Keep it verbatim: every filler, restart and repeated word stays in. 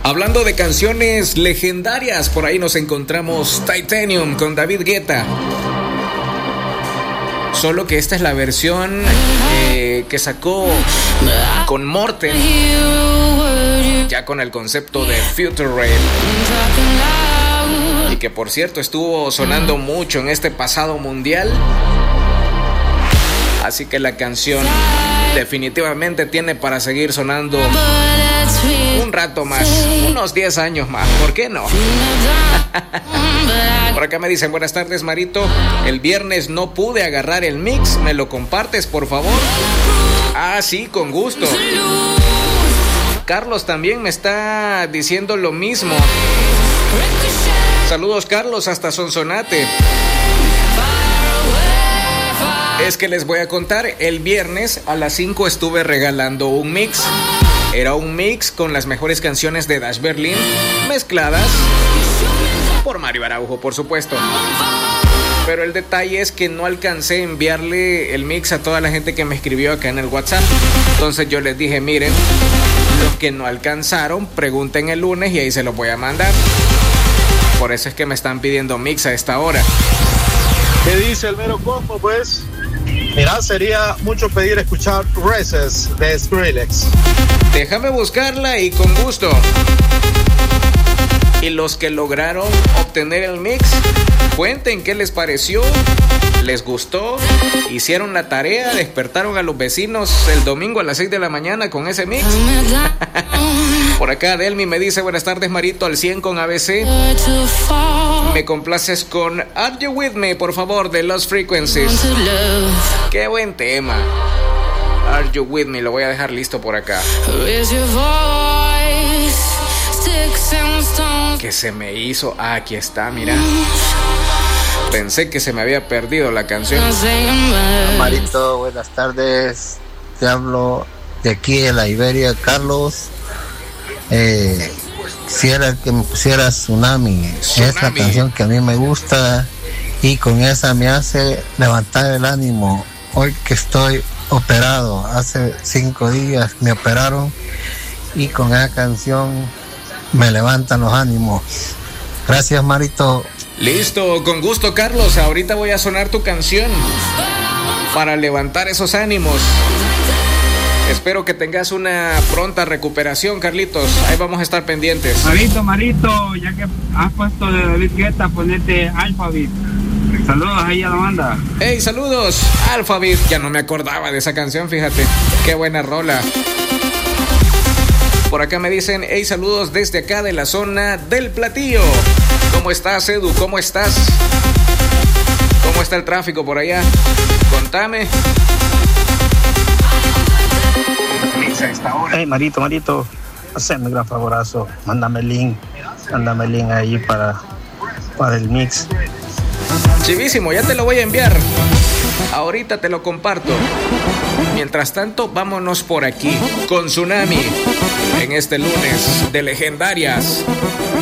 Hablando de canciones legendarias, por ahí nos encontramos Titanium con David Guetta. Solo que esta es la versión eh, que sacó con Morten, ya con el concepto de Future Rail. Y que por cierto estuvo sonando mucho en este pasado mundial. Así que la canción definitivamente tiene para seguir sonando un rato más, unos diez años más, ¿por qué no? Por acá me dicen, buenas tardes Marito, el viernes no pude agarrar el mix, ¿me lo compartes por favor? Ah, sí, con gusto. Carlos también me está diciendo lo mismo. Saludos Carlos hasta Sonsonate. Es que les voy a contar, el viernes a las cinco estuve regalando un mix. Era un mix con las mejores canciones de Dash Berlin, mezcladas por Mario Araujo, por supuesto. Pero el detalle es que no alcancé a enviarle el mix a toda la gente que me escribió acá en el WhatsApp. Entonces yo les dije, miren, los que no alcanzaron, pregunten el lunes y ahí se los voy a mandar. Por eso es que me están pidiendo mix a esta hora. ¿Qué dice el mero combo, pues? Mira, sería mucho pedir escuchar Races de Skrillex. Déjame buscarla y con gusto. Y los que lograron obtener el mix, cuenten qué les pareció, les gustó, hicieron la tarea, despertaron a los vecinos el domingo a las seis de la mañana con ese mix. Por acá Delmi me dice, buenas tardes Marito, al cien con A B C. Me complaces con Are You With Me, por favor, de Lost Frequencies. Qué buen tema. Are You With Me, lo voy a dejar listo por acá. Que se me hizo, ah, aquí está, mira. Pensé que se me había perdido la canción. Marito, buenas tardes. Te hablo de aquí de la Iberia, Carlos. Eh, quisiera que me pusieras Tsunami. Tsunami. Es la canción que a mí me gusta y con esa me hace levantar el ánimo. Hoy que estoy operado, hace cinco días me operaron y con esa canción me levantan los ánimos. Gracias, Marito. Listo, con gusto, Carlos. Ahorita voy a sonar tu canción para levantar esos ánimos. Espero que tengas una pronta recuperación, Carlitos. Ahí vamos a estar pendientes. Marito, Marito, ya que has puesto de David Guetta, ponete Alphabet. Saludos ahí a la banda. Hey, saludos, Alphabet. Ya no me acordaba de esa canción, fíjate. Qué buena rola. Por acá me dicen, hey, saludos desde acá de la zona del Platillo. ¿Cómo estás, Edu? ¿Cómo estás? ¿Cómo está el tráfico por allá? Contame. Hey, Marito, Marito, haceme un gran favorazo. Mándame el link. Mándame el link ahí para, para el mix. Chivísimo, ya te lo voy a enviar. Ahorita te lo comparto. Mientras tanto, vámonos por aquí con Tsunami en este lunes de legendarias.